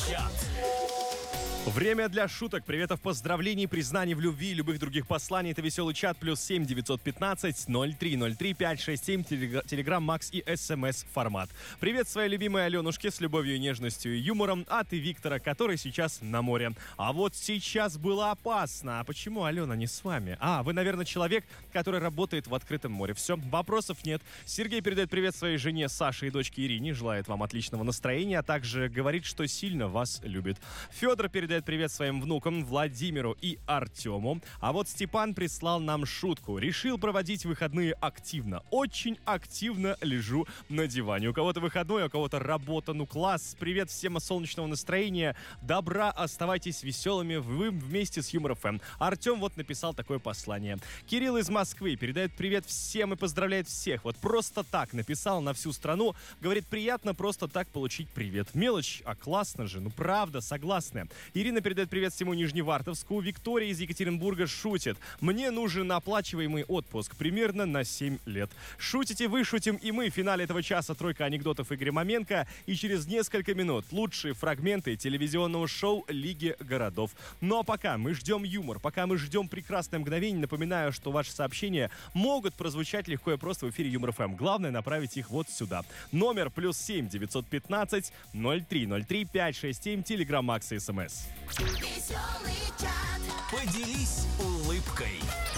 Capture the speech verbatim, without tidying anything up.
чат. Время для шуток, приветов, поздравлений, признаний в любви и любых других посланий. Это веселый чат. Плюс семь девятьсот пятнадцать ноль три ноль три пять шесть семь. Телеграм, Макс и СМС формат. Привет своей любимой Аленушке с любовью и нежностью и юмором от и Виктора, который сейчас на море. А вот сейчас было опасно. А почему Алена не с вами? А, вы, наверное, человек, который работает в открытом море. Все, вопросов нет. Сергей передает привет своей жене Саше и дочке Ирине. Желает вам отличного настроения, а также говорит, что сильно вас любит. Федор передает привет своим внукам Владимиру и Артему. А вот Степан прислал нам шутку. Решил проводить выходные активно. Очень активно лежу на диване. У кого-то выходной, у кого-то работа. Ну класс. Привет всем, солнечного настроения. Добра, оставайтесь веселыми. Вы вместе с Юмор эф эм. Артем вот написал такое послание. Кирилл из Москвы передает привет всем и поздравляет всех. Вот просто так написал на всю страну. Говорит, приятно просто так получить привет. Мелочь, а классно же. Ну правда, согласны. Ирина передает привет всему Нижневартовску. Виктория из Екатеринбурга шутит. Мне нужен оплачиваемый отпуск примерно на семь лет. Шутите вы, шутим и мы. В финале этого часа тройка анекдотов Игоря Маменко. И через несколько минут лучшие фрагменты телевизионного шоу «Лиги городов». Ну а пока мы ждем юмор, пока мы ждем прекрасное мгновение, напоминаю, что ваши сообщения могут прозвучать легко и просто в эфире Юмор эф эм. Главное направить их вот сюда. Номер плюс семь девятьсот пятнадцать ноль три ноль три пять шесть семь. Телеграм, Макс и СМС. Поделись улыбкой.